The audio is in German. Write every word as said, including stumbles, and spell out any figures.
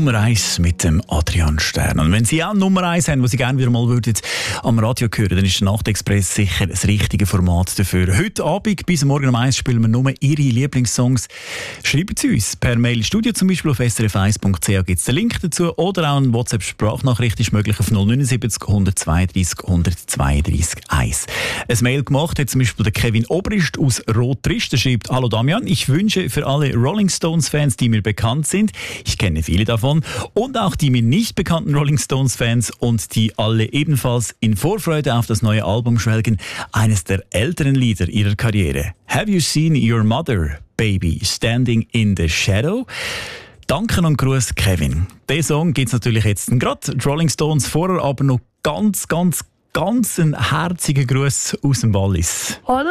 Nummer eins mit dem Adrian Stern. Und wenn Sie auch Nummer eins haben, was Sie gerne wieder mal würden am Radio hören, dann ist der Nachtexpress sicher das richtige Format dafür. Heute Abend bis morgen um eins spielen wir nur Ihre Lieblingssongs. Schreiben Sie uns per Mail Studio, zum Beispiel auf s r f eins punkt c h gibt es den Link dazu, oder auch eine WhatsApp-Sprachnachricht ist möglich auf null neun sieben null eins zwei drei null eins zwei drei eins. Ein Mail gemacht hat zum Beispiel der Kevin Obrist aus Rot-Trist. Der schreibt: Hallo Damian, ich wünsche für alle Rolling Stones-Fans, die mir bekannt sind, ich kenne viele davon, und auch die mir nicht bekannten Rolling Stones-Fans und die alle ebenfalls in Vorfreude auf das neue Album schwelgen, eines der älteren Lieder ihrer Karriere. Have you seen your mother, baby, standing in the shadow? Danke und Gruß, Kevin. Den Song gibt es natürlich jetzt gerade, die Rolling Stones vorher, aber noch ganz, ganz, ganz einen herzigen Gruß aus dem Wallis. Hallo.